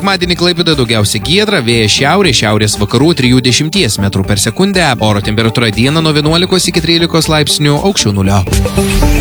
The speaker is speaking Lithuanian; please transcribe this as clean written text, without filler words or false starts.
Sekmadienį Klaipėdoje daugiausia giedra, vėjas šiaurės vakarų 3–10 metrų per sekundę, oro temperatūra dieną nuo 11 iki 13 laipsnių aukščiau nulio.